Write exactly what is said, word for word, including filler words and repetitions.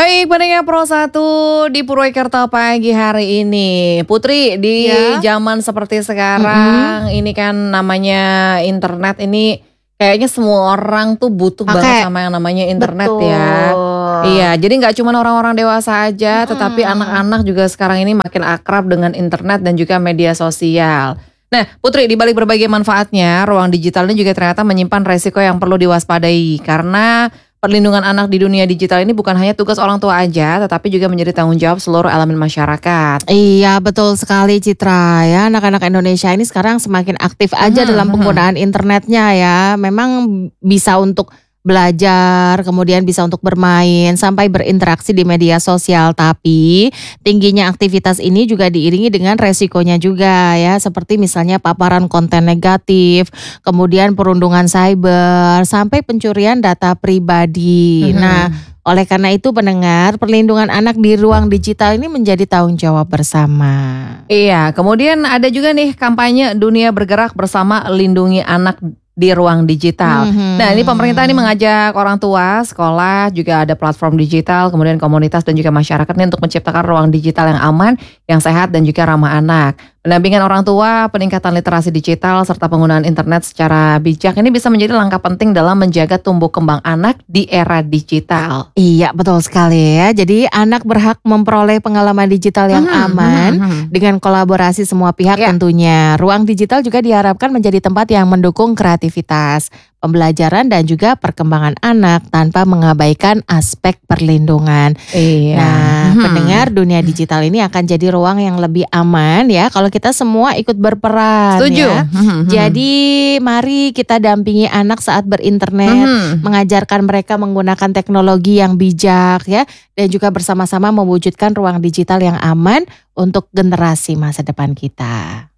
Baik, pendengar Pro satu di Purwokerto pagi hari ini. Putri, di Ya. zaman seperti sekarang, Mm-mm. ini kan namanya internet ini kayaknya semua orang tuh butuh Pakai. banget sama yang namanya internet ya. Betul. Iya, jadi nggak cuma orang-orang dewasa aja, Mm-mm. tetapi anak-anak juga sekarang ini makin akrab dengan internet dan juga media sosial. Nah, Putri, di balik berbagai manfaatnya, ruang digital ini juga ternyata menyimpan resiko yang perlu diwaspadai. Karena perlindungan anak di dunia digital ini bukan hanya tugas orang tua aja, tetapi juga menjadi tanggung jawab seluruh elemen masyarakat. Iya, betul sekali Citra ya. Anak-anak Indonesia ini sekarang semakin aktif aja Mhm, dalam mhm. penggunaan internetnya ya. Memang bisa untuk belajar, kemudian bisa untuk bermain, sampai berinteraksi di media sosial. Tapi tingginya aktivitas ini juga diiringi dengan resikonya juga ya. Seperti misalnya paparan konten negatif, kemudian perundungan cyber, sampai pencurian data pribadi. Mhm. Nah, oleh karena itu pendengar, perlindungan anak di ruang digital ini menjadi tanggung jawab bersama. Iya, kemudian ada juga nih kampanye Dunia Bergerak Bersama Lindungi Anak di Ruang Digital. Mhm. Nah, ini pemerintah ini mengajak orang tua, sekolah, juga ada platform digital, kemudian komunitas dan juga masyarakat ini untuk menciptakan ruang digital yang aman, yang sehat dan juga ramah anak. Pendampingan orang tua, peningkatan literasi digital, serta penggunaan internet secara bijak ini bisa menjadi langkah penting dalam menjaga tumbuh kembang anak di era digital. Iya, betul sekali ya. Jadi anak berhak memperoleh pengalaman digital yang Mhm, aman mhm, mhm. dengan kolaborasi semua pihak Ya. tentunya. Ruang digital juga diharapkan menjadi tempat yang mendukung kreativitas, pembelajaran dan juga perkembangan anak tanpa mengabaikan aspek perlindungan. Iya. Nah, Mhm. pendengar, dunia digital ini akan jadi ruang yang lebih aman ya kalau kita semua ikut berperan. Setuju. Ya. Mhm, mhm. Jadi mari kita dampingi anak saat berinternet, Mhm. mengajarkan mereka menggunakan teknologi yang bijak ya, dan juga bersama-sama mewujudkan ruang digital yang aman untuk generasi masa depan kita.